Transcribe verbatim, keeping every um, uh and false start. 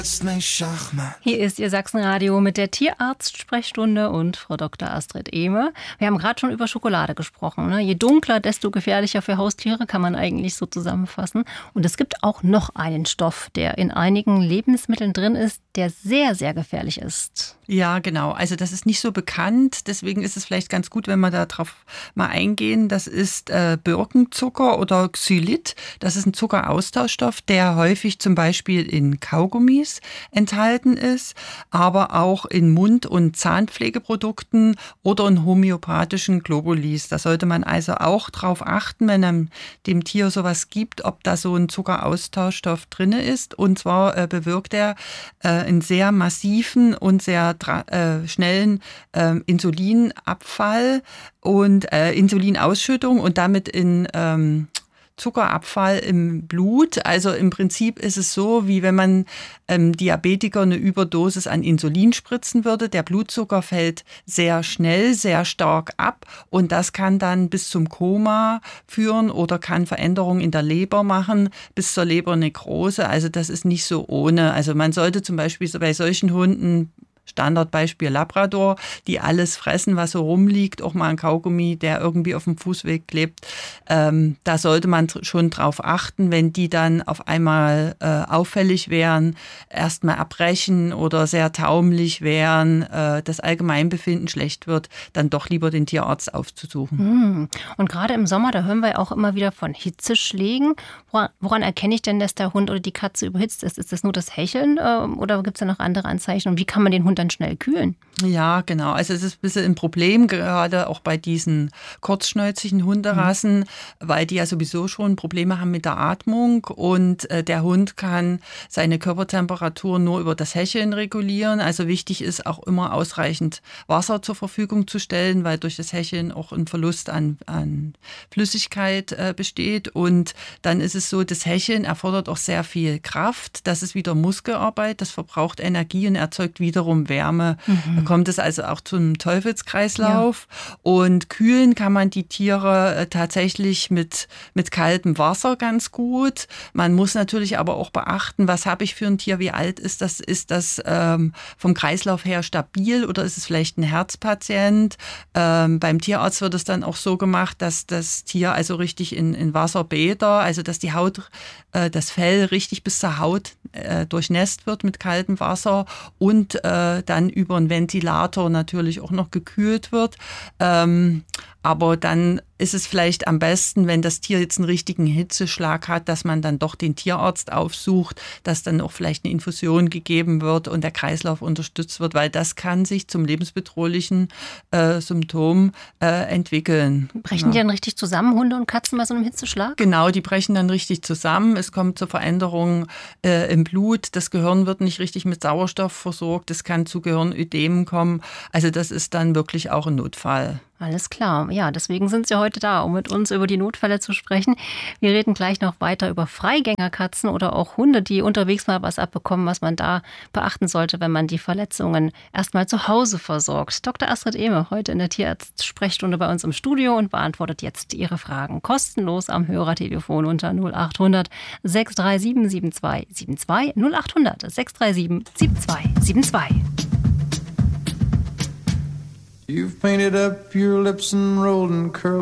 Hier ist Ihr Sachsenradio mit der Tierarzt-Sprechstunde und Frau Doktor Astrid Ehme. Wir haben gerade schon über Schokolade gesprochen. Ne? Je dunkler, desto gefährlicher für Haustiere, kann man eigentlich so zusammenfassen. Und es gibt auch noch einen Stoff, der in einigen Lebensmitteln drin ist, der sehr, sehr gefährlich ist. Ja, genau. Also das ist nicht so bekannt. Deswegen ist es vielleicht ganz gut, wenn wir da drauf mal eingehen. Das ist äh, Birkenzucker oder Xylit. Das ist ein Zuckeraustauschstoff, der häufig zum Beispiel in Kaugummis enthalten ist, aber auch in Mund- und Zahnpflegeprodukten oder in homöopathischen Globulis. Da sollte man also auch drauf achten, wenn einem dem Tier sowas gibt, ob da so ein Zuckeraustauschstoff drin ist. Und zwar äh, bewirkt er äh, einen sehr massiven und sehr äh, schnellen äh, Insulinabfall und äh, Insulinausschüttung und damit in ähm, Zuckerabfall im Blut. Also im Prinzip ist es so, wie wenn man ähm, Diabetiker eine Überdosis an Insulin spritzen würde. Der Blutzucker fällt sehr schnell, sehr stark ab und das kann dann bis zum Koma führen oder kann Veränderungen in der Leber machen, bis zur Lebernekrose. Also das ist nicht so ohne. Also man sollte zum Beispiel so bei solchen Hunden, Standardbeispiel Labrador, die alles fressen, was so rumliegt, auch mal ein Kaugummi, der irgendwie auf dem Fußweg klebt. Ähm, da sollte man schon drauf achten, wenn die dann auf einmal äh, auffällig wären, erstmal abbrechen oder sehr taumelig wären, äh, das Allgemeinbefinden schlecht wird, dann doch lieber den Tierarzt aufzusuchen. Und gerade im Sommer, da hören wir auch immer wieder von Hitzeschlägen. Woran, woran erkenne ich denn, dass der Hund oder die Katze überhitzt ist? Ist das nur das Hecheln äh, oder gibt es da noch andere Anzeichen? Und wie kann man den Hund dann schnell kühlen? Ja, genau. Also es ist ein bisschen ein Problem, gerade auch bei diesen kurzschnäuzigen Hunderassen, mhm. weil die ja sowieso schon Probleme haben mit der Atmung und äh, der Hund kann seine Körpertemperatur nur über das Hecheln regulieren. Also wichtig ist auch immer ausreichend Wasser zur Verfügung zu stellen, weil durch das Hecheln auch ein Verlust an, an Flüssigkeit äh, besteht. Und dann ist es so, das Hecheln erfordert auch sehr viel Kraft. Das ist wieder Muskelarbeit, das verbraucht Energie und erzeugt wiederum Wärme. Mhm. Da kommt es also auch zum Teufelskreislauf. Ja. Und kühlen kann man die Tiere äh, tatsächlich mit, mit kaltem Wasser ganz gut. Man muss natürlich aber auch beachten, was habe ich für ein Tier, wie alt ist das? Ist das ähm, vom Kreislauf her stabil oder ist es vielleicht ein Herzpatient? Ähm, beim Tierarzt wird es dann auch so gemacht, dass das Tier also richtig in, in Wasserbäder, also dass die Haut, äh, das Fell richtig bis zur Haut äh, durchnässt wird mit kaltem Wasser und äh, dann über einen Ventilator natürlich auch noch gekühlt wird. Ähm, aber dann ist es vielleicht am besten, wenn das Tier jetzt einen richtigen Hitzeschlag hat, dass man dann doch den Tierarzt aufsucht, dass dann auch vielleicht eine Infusion gegeben wird und der Kreislauf unterstützt wird, weil das kann sich zum lebensbedrohlichen äh, Symptom äh, entwickeln. Brechen ja. die dann richtig zusammen, Hunde und Katzen, bei so einem Hitzeschlag? Genau, die brechen dann richtig zusammen. Es kommt zur Veränderung äh, im Blut. Das Gehirn wird nicht richtig mit Sauerstoff versorgt. Es kann zu Gehirnödemen kommen. Also das ist dann wirklich auch ein Notfall. Alles klar. Ja, deswegen sind Sie heute da, um mit uns über die Notfälle zu sprechen. Wir reden gleich noch weiter über Freigängerkatzen oder auch Hunde, die unterwegs mal was abbekommen, was man da beachten sollte, wenn man die Verletzungen erstmal zu Hause versorgt. Doktor Astrid Ehme heute in der Tierarzt-Sprechstunde bei uns im Studio und beantwortet jetzt Ihre Fragen kostenlos am Hörertelefon unter null acht hundert sechs drei sieben sieben zwei sieben zwei null acht hundert sechs drei sieben sieben zwei sieben zwei. You've painted up your lips and rolled and curled